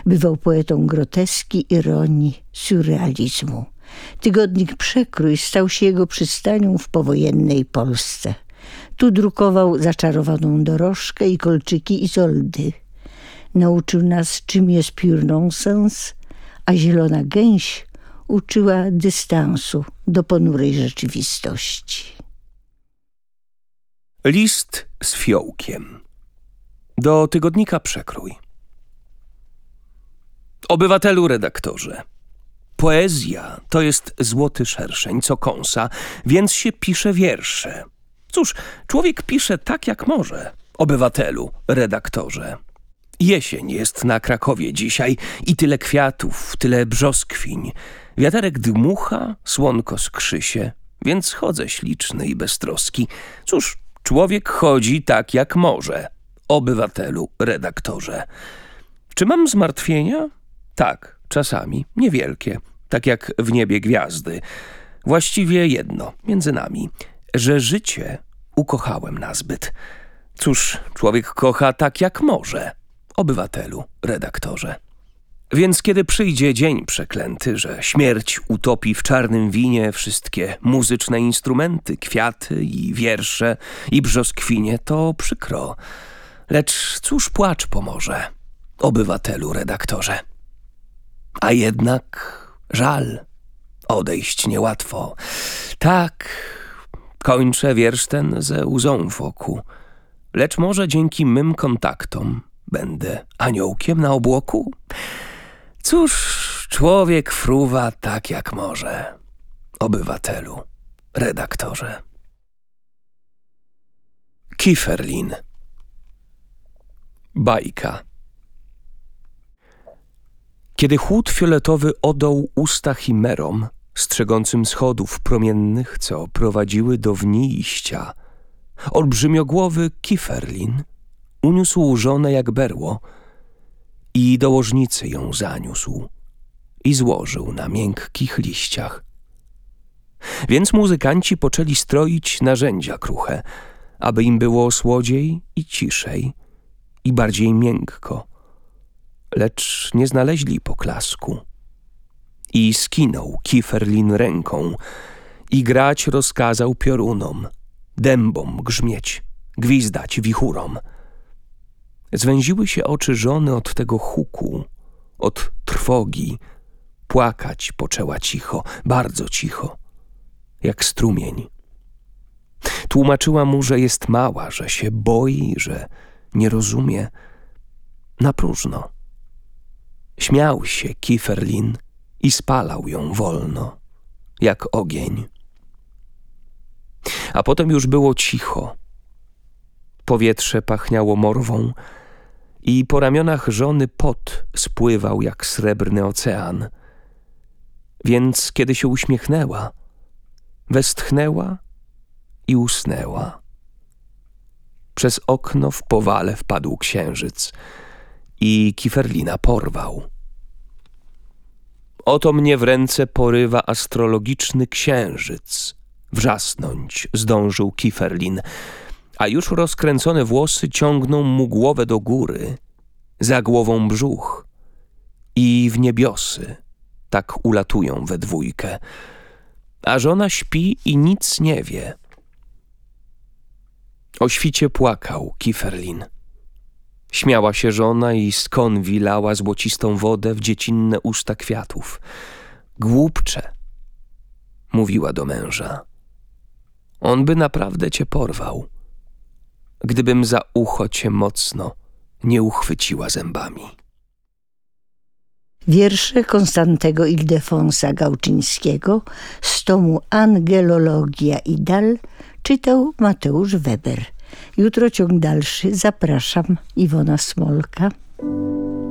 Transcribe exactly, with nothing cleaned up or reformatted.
Bywał poetą groteski, ironii, surrealizmu. Tygodnik Przekrój stał się jego przystanią w powojennej Polsce. Tu drukował Zaczarowaną dorożkę i Kolczyki Izoldy. Nauczył nas, czym jest pure nonsense, a Zielona gęś uczyła dystansu do ponurej rzeczywistości. List z fiołkiem. Do tygodnika Przekrój. Obywatelu redaktorze, poezja to jest złoty szerszeń, co kąsa, więc się pisze wiersze. Cóż, człowiek pisze tak, jak może, obywatelu redaktorze. Jesień jest na Krakowie dzisiaj i tyle kwiatów, tyle brzoskwiń. Wiaterek dmucha, słonko skrzy się, więc chodzę śliczny i beztroski. Cóż, człowiek chodzi tak, jak może, obywatelu redaktorze. Czy mam zmartwienia? Tak, czasami, niewielkie, tak jak w niebie gwiazdy. Właściwie jedno, między nami, że życie ukochałem nazbyt. Cóż, człowiek kocha tak, jak może, obywatelu redaktorze. Więc kiedy przyjdzie dzień przeklęty, że śmierć utopi w czarnym winie wszystkie muzyczne instrumenty, kwiaty i wiersze i brzoskwinie, to przykro. Lecz cóż płacz pomoże, obywatelu redaktorze. A jednak żal, odejść niełatwo. Tak, kończę wiersz ten ze łzą w oku. Lecz może dzięki mym kontaktom będę aniołkiem na obłoku? Cóż, człowiek fruwa tak jak może, obywatelu redaktorze. Kiferlin. Bajka. Kiedy chłód fioletowy odął usta chimerom, strzegącym schodów promiennych, co prowadziły do wnijścia, olbrzymiogłowy Kiferlin uniósł żonę jak berło i do łożnicy ją zaniósł i złożył na miękkich liściach. Więc muzykanci poczęli stroić narzędzia kruche, aby im było słodziej i ciszej i bardziej miękko. Lecz nie znaleźli poklasku. I skinął Kiferlin ręką i grać rozkazał piorunom, dębom grzmieć, gwizdać wichurom. Zwęziły się oczy żony od tego huku, od trwogi. Płakać poczęła cicho, bardzo cicho, jak strumień. Tłumaczyła mu, że jest mała, że się boi, że nie rozumie. Na próżno. Śmiał się Kiferlin i spalał ją wolno, jak ogień. A potem już było cicho. Powietrze pachniało morwą i po ramionach żony pot spływał jak srebrny ocean. Więc kiedy się uśmiechnęła, westchnęła i usnęła. Przez okno w powale wpadł księżyc i Kiferlina porwał. Oto mnie w ręce porywa astrologiczny księżyc. Wrzasnąć zdążył Kiferlin, a już rozkręcone włosy ciągną mu głowę do góry, za głową brzuch i w niebiosy tak ulatują we dwójkę, a żona śpi i nic nie wie. O świcie płakał Kiferlin. Śmiała się żona i z konwi lała złocistą wodę w dziecinne usta kwiatów. Głupcze, mówiła do męża. On by naprawdę cię porwał, gdybym za ucho cię mocno nie uchwyciła zębami. Wiersze Konstantego Ildefonsa Gałczyńskiego z tomu Angelologia i Dal czytał Mateusz Weber. Jutro ciąg dalszy. Zapraszam, Iwona Smolka.